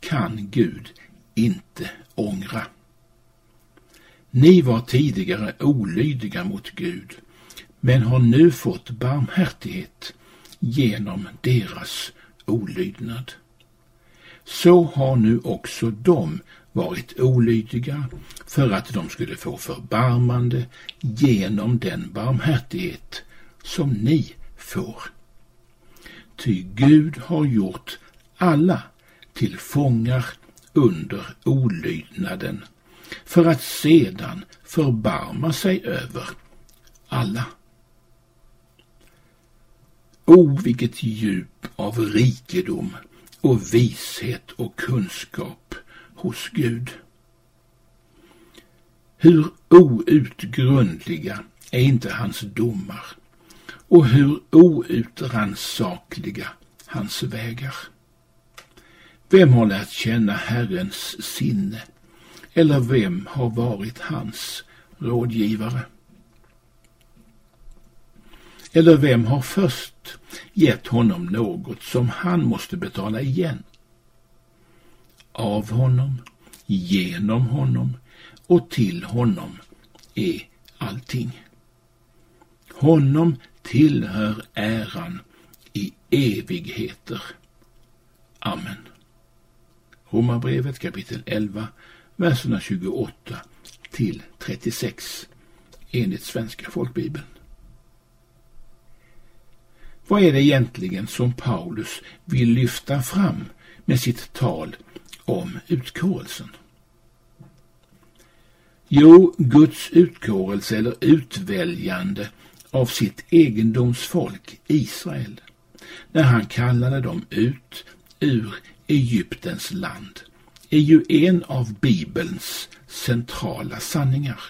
kan Gud inte ångra. Ni var tidigare olydiga mot Gud, men har nu fått barmhärtighet genom deras olydnad. Så har nu också de varit olydiga för att de skulle få förbarmande genom den barmhärtighet som ni får. Ty Gud har gjort alla till fångar under olydnaden för att sedan förbarma sig över alla. O, vilket djup av rikedom och vishet och kunskap hos Gud. Hur outgrundliga är inte hans domar och hur outrannsakliga hans vägar. Vem har lärt känna Herrens sinne, eller vem har varit hans rådgivare? Eller vem har först gett honom något som han måste betala igen? Av honom, genom honom och till honom är allting. Honom tillhör äran i evigheter. Amen. Romarbrevet kapitel 11, verserna 28 till 36 enligt Svenska folkbibeln. Vad är det egentligen som Paulus vill lyfta fram med sitt tal om utkårelsen? Jo, Guds utkårelse eller utväljande av sitt egendomsfolk Israel, när han kallade dem ut ur Egyptens land, är ju en av Bibelns centrala sanningar.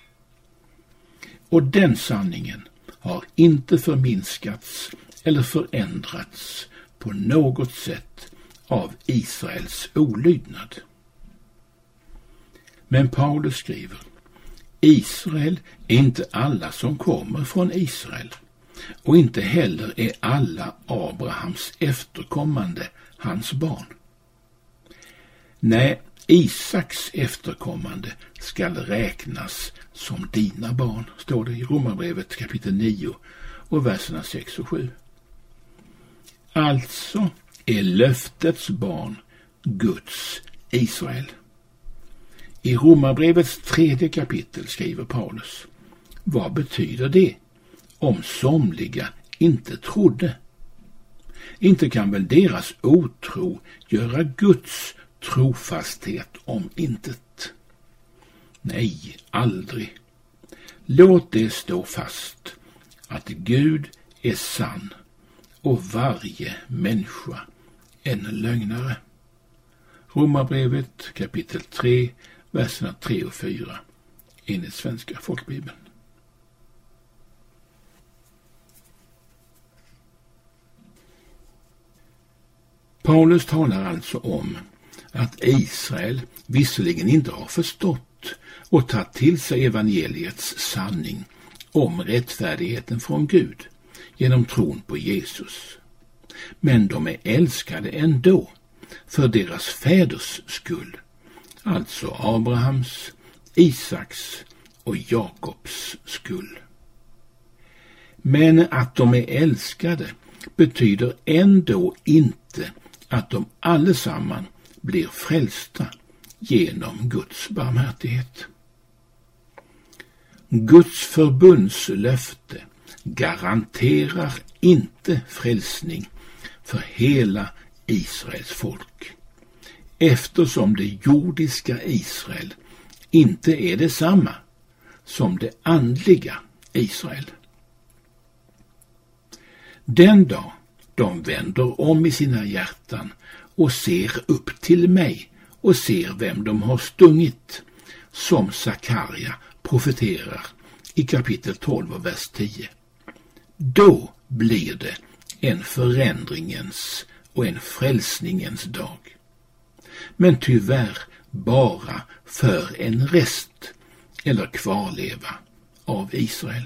Och den sanningen har inte förminskats eller förändrats på något sätt av Israels olydnad. Men Paulus skriver: Israel är inte alla som kommer från Israel, och inte heller är alla Abrahams efterkommande hans barn. Nej, Isaks efterkommande skall räknas som dina barn, står det i Romarbrevet kapitel 9 och verserna 6 och 7. Alltså är löftets barn Guds Israel. I Romarbrevets 3:e kapitel skriver Paulus: vad betyder det om somliga inte trodde? Inte kan väl deras otro göra Guds trofasthet om intet? Nej, aldrig. Låt det stå fast att Gud är sann och varje människa en lögnare. Romarbrevet kapitel 3, verserna 3 och 4 enligt Svenska folkbibeln. Paulus talar alltså om att Israel visserligen inte har förstått och tagit till sig evangeliets sanning om rättfärdigheten från Gud genom tron på Jesus. Men de är älskade ändå för deras fäders skull, alltså Abrahams, Isaks och Jakobs skull. Men att de är älskade betyder ändå inte att de allesamman blir frälsta genom Guds barmhärtighet. Guds förbundslöfte garanterar inte frälsning för hela Israels folk, eftersom det jordiska Israel inte är detsamma som det andliga Israel. Den dag de vänder om i sina hjärtan och ser upp till mig och ser vem de har stungit, som Sakarja profeterar i kapitel 12 och vers 10. Då blir det en förändringens och en frälsningens dag. Men tyvärr bara för en rest eller kvarleva av Israel.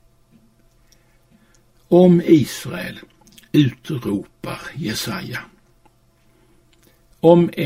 Om Israel utropar Jesaja: om